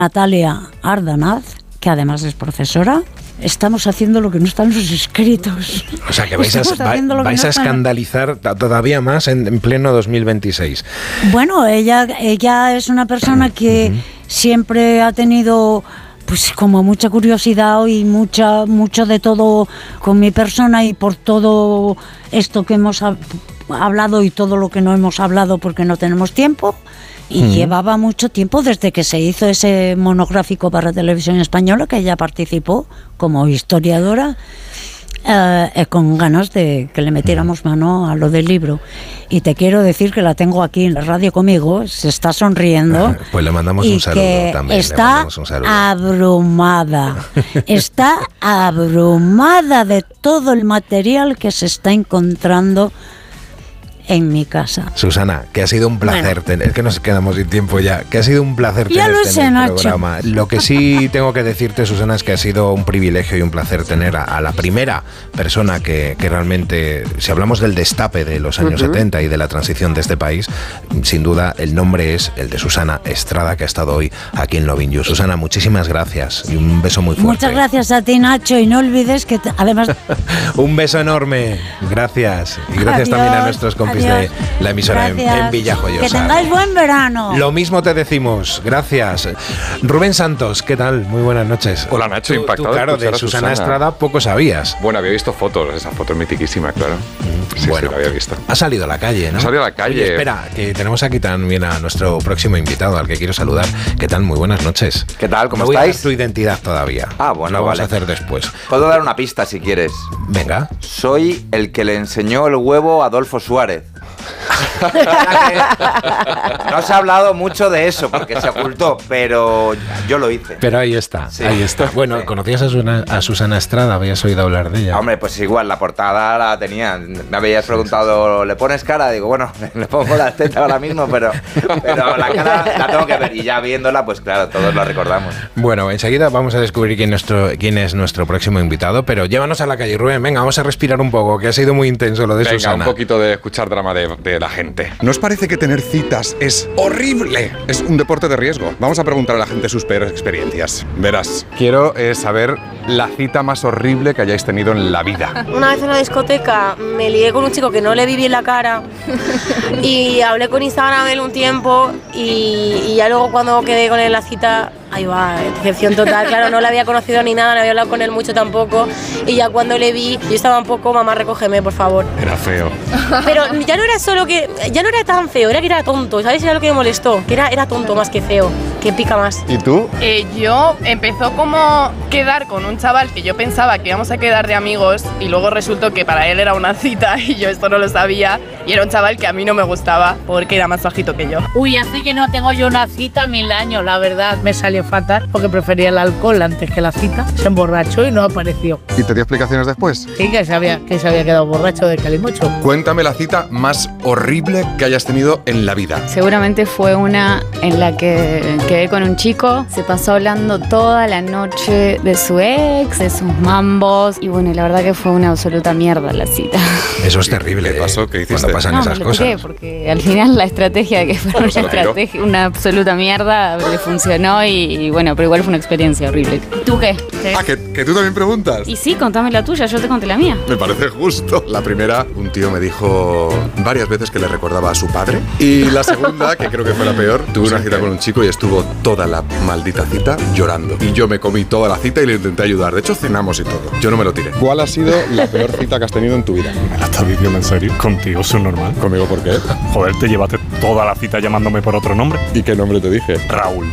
Natalia Ardanaz, que además es profesora. Estamos haciendo lo que no está en sus escritos. O sea, que vais a escandalizar todavía más en pleno 2026. Bueno, ella es una persona que siempre ha tenido pues como mucha curiosidad y mucho de todo con mi persona, y por todo esto que hemos hablado y todo lo que no hemos hablado porque no tenemos tiempo. Y llevaba mucho tiempo desde que se hizo ese monográfico para Televisión Española, que ella participó como historiadora, con ganas de que le metiéramos mano a lo del libro. Y te quiero decir que la tengo aquí en la radio conmigo, se está sonriendo. Pues le mandamos un saludo también. Está abrumada. Está abrumada de todo el material que se está encontrando en mi casa. Susana, que ha sido un placer tener, es que nos quedamos sin tiempo ya, que ha sido un placer tenerte en el programa. Lo que sí tengo que decirte, Susana, es que ha sido un privilegio y un placer tener a la primera persona que realmente, si hablamos del destape de los años 70 y de la transición de este país, sin duda el nombre es el de Susana Estrada, que ha estado hoy aquí en Lovin' You. Susana, muchísimas gracias y un beso muy fuerte. Muchas gracias a ti, Nacho, y no olvides que además... Un beso enorme, gracias. Y gracias también a nuestros compis de la emisora en Villajoyosa. Que tengáis buen verano. Lo mismo te decimos, gracias. Rubén Santos, ¿qué tal? Muy buenas noches. Hola, Nacho, impactado. Tú, claro, de Susana Estrada poco sabías. Bueno, había visto fotos, esa foto es mitiquísima, claro. Sí, bueno, sí, la había visto. Ha salido a la calle, ¿no? Ha salido a la calle. Oye, espera, que tenemos aquí también a nuestro próximo invitado, al que quiero saludar. ¿Qué tal? Muy buenas noches. ¿Qué tal? ¿Cómo estáis? estáis? No voy a dar tu identidad todavía. Ah, bueno, lo vamos a hacer después. Puedo dar una pista si quieres. Venga. Soy el que le enseñó el huevo a Adolfo Suárez. No se ha hablado mucho de eso porque se ocultó, pero yo lo hice. Pero ahí está, sí. Ahí está. Bueno, sí. ¿Conocías a Susana Estrada? ¿Habías oído hablar de ella? Hombre, pues igual, la portada la tenía. Me habías preguntado, ¿le pones cara? Digo, bueno, le pongo la teta ahora mismo, pero la cara la tengo que ver. Y ya viéndola, pues claro, todos la recordamos. Bueno, enseguida vamos a descubrir quién es nuestro próximo invitado, pero llévanos a la calle, Rubén. Venga, vamos a respirar un poco, que ha sido muy intenso lo de Susana. Venga, un poquito de escuchar drama de la gente. ¿No os parece que tener citas es horrible? Es un deporte de riesgo. Vamos a preguntar a la gente sus peores experiencias. Verás, quiero saber la cita más horrible que hayáis tenido en la vida. Una vez en una discoteca me lié con un chico que no le vi bien la cara y hablé con Instagram él un tiempo y ya luego cuando quedé con él en la cita, ahí va, decepción total, claro, no le había conocido ni nada, no había hablado con él mucho tampoco, y ya cuando le vi, yo estaba un poco, mamá, recógeme, por favor. Era feo. Pero ya no era solo que, ya no era tan feo, era que era tonto, ¿sabes? Era lo que me molestó, que era tonto más que feo, que pica más. ¿Y tú? Yo empezó como quedar con un chaval que yo pensaba que íbamos a quedar de amigos y luego resultó que para él era una cita y yo esto no lo sabía, y era un chaval que a mí no me gustaba porque era más bajito que yo. Uy, hace que no tengo yo una cita 1000 años, la verdad. Me salió fatal porque prefería el alcohol antes que la cita. Se emborrachó y no apareció. ¿Y te dio explicaciones después? Sí, que se había quedado borracho de calimocho. Cuéntame la cita más horrible que hayas tenido en la vida. Seguramente fue una en la que quedé con un chico, se pasó hablando toda la noche de su ex, de sus mambos, y bueno, la verdad que fue una absoluta mierda la cita. Eso es terrible. ¿Qué pasó? ¿Qué hiciste? Cuando pasan esas cosas. Tiré, porque al final la estrategia, que fue una absoluta mierda, le funcionó y bueno, pero igual fue una experiencia horrible. ¿Tú qué? Ah, ¿que tú también preguntas? Y sí, contame la tuya, yo te conté la mía. Me parece justo. La primera, un tío me dijo varias veces que le recordaba a su padre. Y la segunda, que creo que fue la peor, tuve una cita con un chico y estuvo toda la maldita cita llorando. Y yo me comí toda la cita y le intenté ayudar. De hecho, cenamos y todo. Yo no me lo tiré. ¿Cuál ha sido la peor cita que has tenido en tu vida? ¿Me la estás diciendo en serio? ¿Contigo eso es normal? ¿Conmigo por qué? Joder, te llevaste toda la cita llamándome por otro nombre. ¿Y qué nombre te dije? Raúl.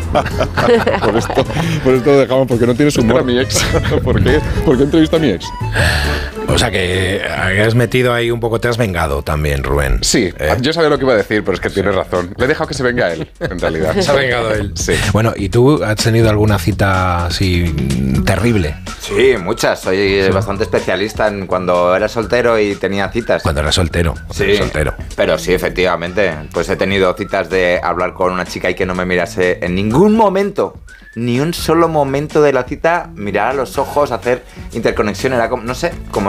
por esto lo dejamos, porque no tienes humor. Era mi ex. ¿Por qué? ¿Por qué entrevista a mi ex? O sea que has metido ahí un poco, te has vengado también, Rubén. Sí, yo sabía lo que iba a decir, pero es que tienes razón. Le he dejado que se venga él, en realidad. Se ha vengado él. Sí. Bueno, ¿y tú has tenido alguna cita así terrible? Sí, muchas. Soy bastante especialista en cuando era soltero y tenía citas. Cuando era soltero. Sí, soltero. Pero sí, efectivamente. Pues he tenido citas de hablar con una chica y que no me mirase en ningún momento. Ni un solo momento de la cita, mirar a los ojos, hacer interconexión. Era como, no sé, como